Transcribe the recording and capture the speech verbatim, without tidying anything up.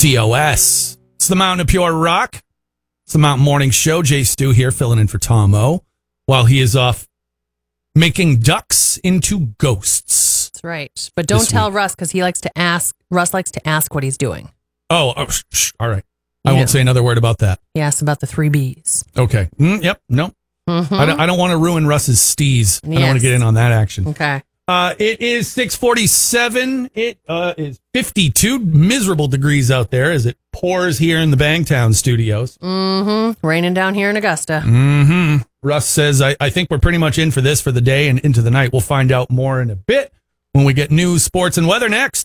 T O S. It's the Mountain of Pure Rock. It's the Mountain Morning Show. Jay Stu here, filling in for Tom O, while he is off making ducks into ghosts. That's right. But don't This tell week. Russ, because he likes to ask. Russ likes to ask what he's doing. Oh, oh sh- sh- all right. I Yeah. won't say another word about that. He asks about the three B's. Okay. Mm, yep. No. Mm-hmm. I don't, I don't want to ruin Russ's steez. I don't want Yes. to get in on that action. Okay. Uh, it is six forty-seven. It uh, is fifty-two miserable degrees out there as it pours here in the Bangtown studios. Mm-hmm. Raining down here in Augusta. Mm-hmm. Russ says, I, I think we're pretty much in for this for the day and into the night. We'll find out more in a bit when we get news, sports, and weather next.